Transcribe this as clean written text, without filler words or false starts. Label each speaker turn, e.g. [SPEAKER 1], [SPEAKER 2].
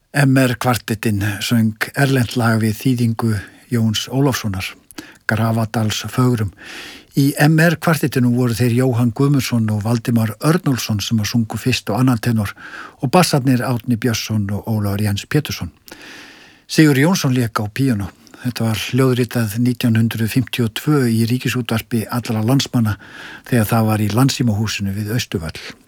[SPEAKER 1] MR kvartettinn söng erlent lag við þýðingu Jóns Ólafssonar, Grafadals fögrum. Í MR kvartettinu voru þeir Jóhann Guðmundsson og Valdimar Örnólfsson sem að sungu fyrst og annan tenor og bassarnir Árni Björnsson og Ólafur Jens Pétursson. Sigur Jónsson lék á píanó. Þetta var hljóðritað 1952 í Ríkisútvarpi allra landsmanna þegar það var í Landssímahúsinu við Austurvöll.